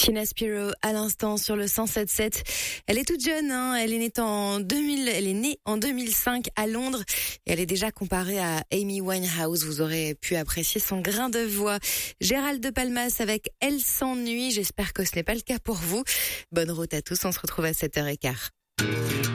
Tina Spiro à l'instant sur le 107.7. Elle est toute jeune, elle est née en 2005 à Londres et elle est déjà comparée à Amy Winehouse. Vous aurez pu apprécier son grain de voix. Gérald de Palmas avec Elle s'ennuie. J'espère que ce n'est pas le cas pour vous. Bonne route à tous, on se retrouve à 7h15.